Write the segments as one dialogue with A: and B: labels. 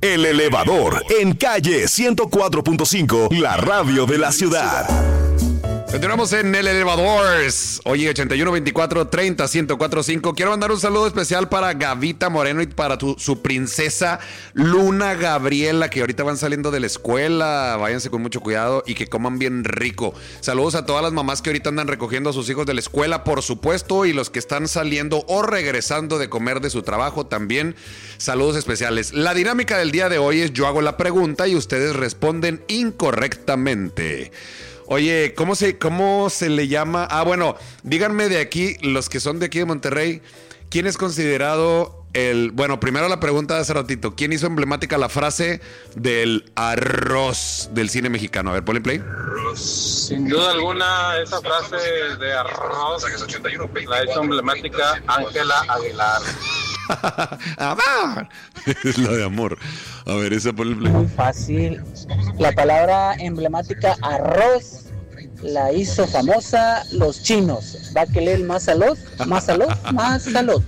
A: El Elevador, en calle 104.5, la radio de la ciudad.
B: Continuamos en El Elevador. Oye, 8124-30-1045. Quiero mandar un saludo especial para Gavita Moreno y para su princesa Luna Gabriela, que ahorita van saliendo de la escuela. Váyanse con mucho cuidado y que coman bien rico. Saludos a todas las mamás que ahorita andan recogiendo a sus hijos de la escuela, por supuesto, y los que están saliendo o regresando de comer de su trabajo también. Saludos especiales. La dinámica del día de hoy es: yo hago la pregunta y ustedes responden incorrectamente. Oye, ¿cómo se le llama? Bueno, díganme de aquí, los que son de aquí de Monterrey, ¿quién es considerado bueno, primero la pregunta de hace ratito, ¿quién hizo emblemática la frase del arroz del cine mexicano? A ver, ponle play.
C: Sin duda alguna, esa frase de arroz la hizo emblemática Ángela Aguilar.
B: Amor. Es la de amor. A ver, esa ponle play.
D: Muy fácil. La palabra emblemática arroz la hizo famosa los chinos. Va a querer más salud, más salud, más salud.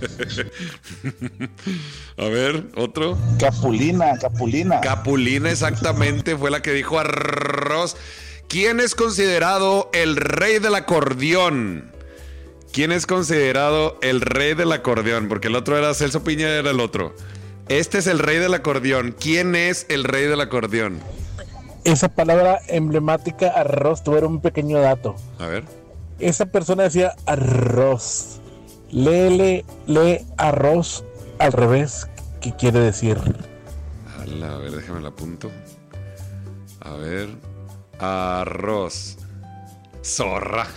B: A ver, otro.
E: Capulina.
B: Capulina, exactamente, fue la que dijo arroz. ¿Quién es considerado el rey del acordeón? ¿Quién es considerado el rey del acordeón? Porque el otro era Celso Piña, era el otro. Este es el rey del acordeón. ¿Quién es el rey del acordeón?
E: Esa palabra emblemática arroz, tuve un pequeño dato.
B: A ver.
E: Esa persona decía arroz. Lee arroz al revés. ¿Qué quiere decir?
B: A ver, déjame la apunto. A ver. Arroz. Zorra.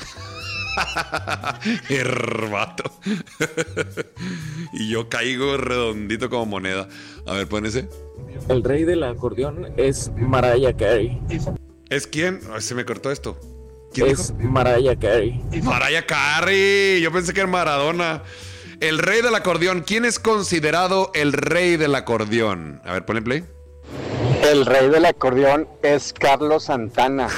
B: Herbato. Y yo caigo redondito como moneda. A ver, pon ese.
F: El rey del acordeón es Mariah Carey.
B: ¿Es quién? Ay, se me cortó esto.
F: ¿Quién es dijo? Mariah Carey.
B: Mariah Carey. Yo pensé que era Maradona. El rey del acordeón. ¿Quién es considerado el rey del acordeón? A ver, ponle play.
G: El rey del acordeón es Carlos Santana.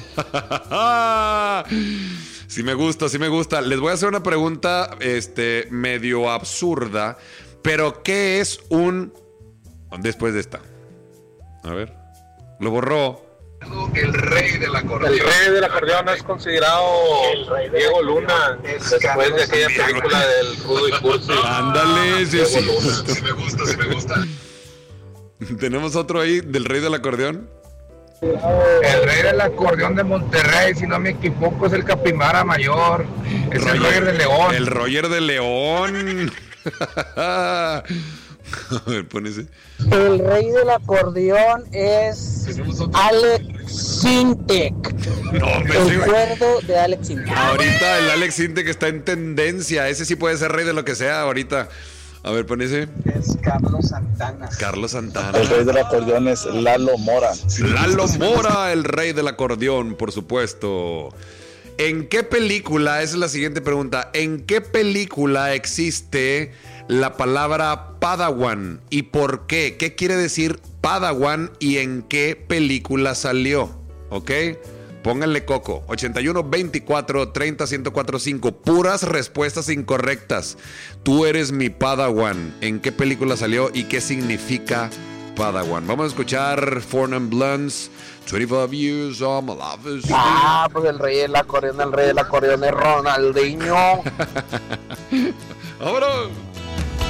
B: Sí me gusta. Les voy a hacer una pregunta medio absurda, pero ¿qué es un... Después de esta. A ver. Lo borró.
C: El rey del acordeón. El rey del acordeón es considerado Diego Luna, después de aquella película del Rudo y Cursi.
B: Ándale, sí.
C: Sí me gusta.
B: ¿Tenemos otro ahí del rey del acordeón?
H: El rey del acordeón de Monterrey, si no me equivoco, es el Capimara Mayor. Es el Roger de León.
B: El Roger de León. A ver, pon ese.
D: El rey del acordeón es Alex Sintek.
B: No,
D: el cuerdo de Alex Sintek.
B: Ahorita el Alex Sintek está en tendencia. Ese sí puede ser rey de lo que sea ahorita. A ver, pon ese.
G: Es Carlos Santana.
B: Carlos Santana.
E: El rey del acordeón es Lalo Mora.
B: Lalo Mora, el rey del acordeón, por supuesto. ¿En qué película, esa es la siguiente pregunta, en qué película existe la palabra Padawan y por qué? ¿Qué quiere decir Padawan y en qué película salió? ¿Ok? Pónganle coco. 8124-30-1045. Puras respuestas incorrectas. Tú eres mi Padawan. ¿En qué película salió y qué significa Padawan? Vamos a escuchar Four Non Blondes. 25 years of my life.
D: Pues el rey del acordeón es Ronaldinho.
B: ¡Vámonos!